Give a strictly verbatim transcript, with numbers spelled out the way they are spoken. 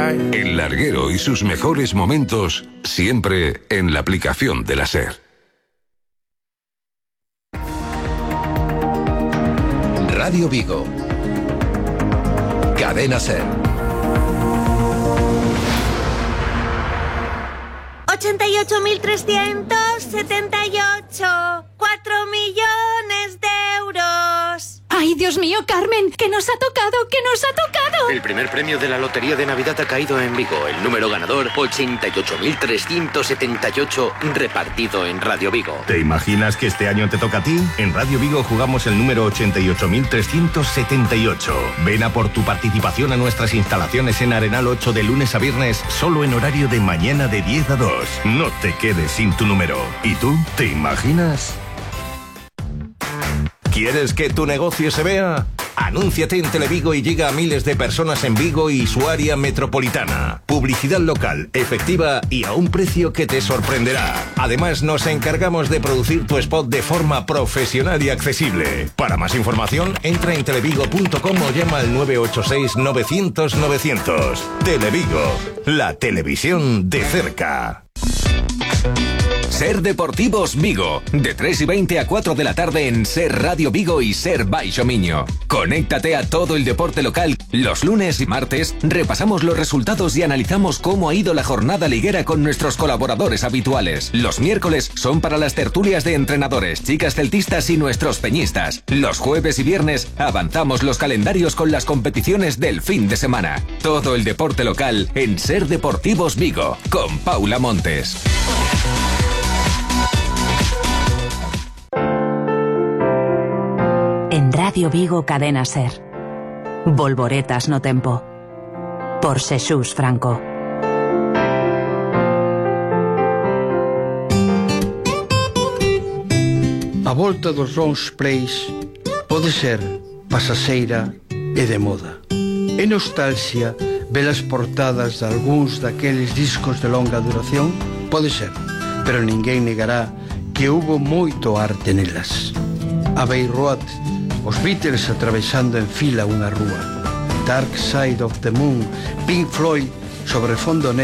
El larguero y sus mejores momentos siempre en la aplicación de la SER. Radio Vigo. Cadena SER. ochenta y ocho mil trescientos setenta y ocho. Cuatro millones de euros. ¡Ay, Dios mío, Carmen! ¡Que nos ha tocado! ¡Que nos ha tocado! El primer premio de la Lotería de Navidad ha caído en Vigo. El número ganador, ochenta y ocho mil trescientos setenta y ocho, repartido en Radio Vigo. ¿Te imaginas que este año te toca a ti? En Radio Vigo jugamos el número ochenta y ocho mil trescientos setenta y ocho. Ven a por tu participación a nuestras instalaciones en Arenal ocho de lunes a viernes, solo en horario de mañana de diez a dos. No te quedes sin tu número. ¿Y tú? ¿Te imaginas? ¿Quieres que tu negocio se vea? Anúnciate en Televigo y llega a miles de personas en Vigo y su área metropolitana. Publicidad local, efectiva y a un precio que te sorprenderá. Además, nos encargamos de producir tu spot de forma profesional y accesible. Para más información, entra en televigo punto com o llama al nueve ocho seis novecientos novecientos. Televigo, la televisión de cerca. SER Deportivos Vigo, de tres y veinte a cuatro de la tarde en SER Radio Vigo y SER Baixo Miño. Conéctate a todo el deporte local. Los lunes y martes repasamos los resultados y analizamos cómo ha ido la jornada liguera con nuestros colaboradores habituales. Los miércoles son para las tertulias de entrenadores, chicas celtistas y nuestros peñistas. Los jueves y viernes avanzamos los calendarios con las competiciones del fin de semana. Todo el deporte local en SER Deportivos Vigo, con Paula Montes. En Radio Vigo Cadena SER. Volvoretas no tempo. Por Xesús Franco. A volta dos Rose Plays pode ser pasaseira e de moda. É nostalgia ver as portadas de algúns daqueles discos de longa duración? Pode ser, pero ninguén negará que hubo moito arte nelas. Abbey Road, os Beatles atravesando en fila unha rúa, Dark Side of the Moon, Pink Floyd sobre fondo negro,